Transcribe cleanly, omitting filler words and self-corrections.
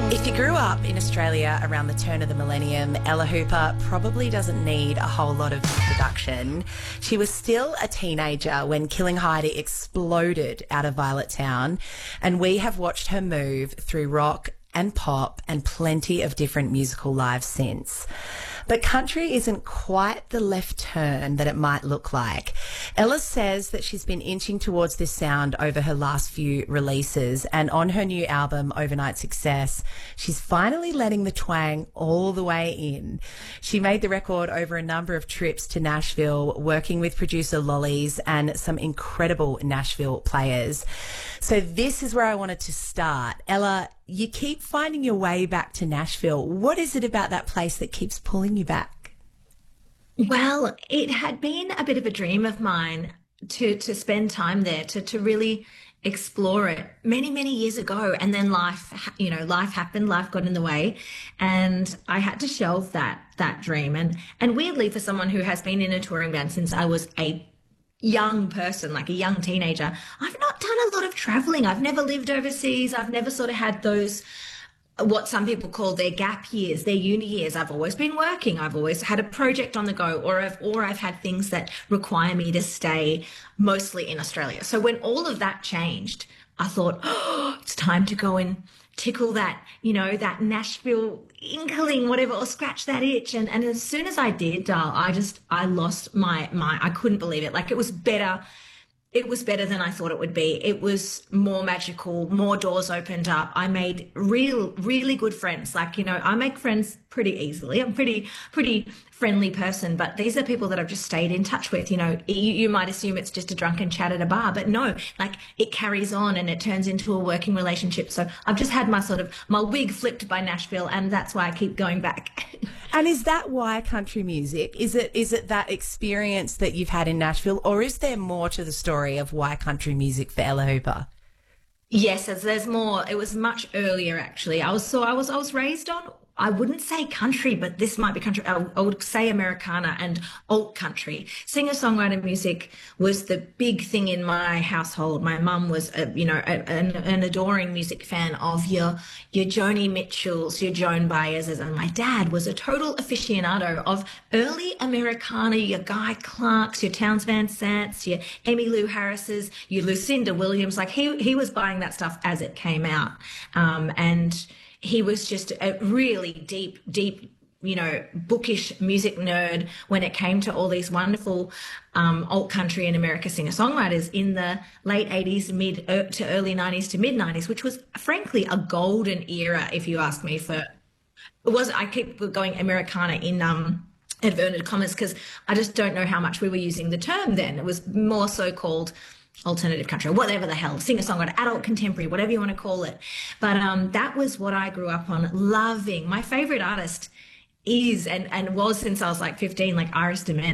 If you grew up in Australia around the turn of the millennium, Ella Hooper probably doesn't need a whole lot of introduction. She was still a teenager when Killing Heidi exploded out of Violet Town, and we have watched her move through rock and pop and plenty of different musical lives since. But country isn't quite the left turn that it might look like. Ella says that she's been inching towards this sound over her last few releases, and on her new album, Overnight Success, she's finally letting the twang all the way in. She made the record over a number of trips to Nashville, working with producer Lollies and some incredible Nashville players. So this is where I wanted to start. Ella, you keep finding your way back to Nashville. What is it about that place that keeps pulling you back? Well, it had been a bit of a dream of mine to spend time there, to really explore it many, many years ago. And then life happened, life got in the way, and I had to shelve that dream. And weirdly, for someone who has been in a touring band since I was a young person, like a young teenager, I've not done a lot of traveling. I've never lived overseas. I've never sort of had those, what some people call their gap years, their uni years. I've always been working. I've always had a project on the go, or I've had things that require me to stay mostly in Australia. So when all of that changed, I thought, oh, it's time to go and tickle that, that Nashville inkling, whatever, or scratch that itch. And as soon as I did, Dal, I lost I couldn't believe it. Like, it was better. It was better than I thought it would be. It was more magical, more doors opened up. I made really good friends. Like, I make friends pretty easily. I'm pretty friendly person, but these are people that I've just stayed in touch with. You might assume it's just a drunken chat at a bar, but no, like, it carries on and it turns into a working relationship. So I've just had my wig flipped by Nashville, and that's why I keep going back. And is that why country music? Is it that experience that you've had in Nashville, or is there more to the story of why country music for Ella Hooper? Yes, there's more. It was much earlier, actually. I was raised on, I wouldn't say country, but this might be country. I would say Americana and alt country. Singer-songwriter music was the big thing in my household. My mum was, an adoring music fan of your Joni Mitchells, your Joan Baez's, and my dad was a total aficionado of early Americana, your Guy Clarks, your Townes Van Zants, your Emmylou Harris's, your Lucinda Williams. Like, he was buying that stuff as it came out, and he was just a really deep, bookish music nerd when it came to all these wonderful alt country and America singer-songwriters in the late 80s, mid to early 90s to mid-90s, which was, frankly, a golden era, if you ask me. I keep going Americana in inverted commas, because I just don't know how much we were using the term then. It was more so called alternative country, whatever the hell, singer-songwriter, adult contemporary, whatever you want to call it. But that was what I grew up on, loving. My favorite artist is and was, since I was like 15, like Iris DeMent.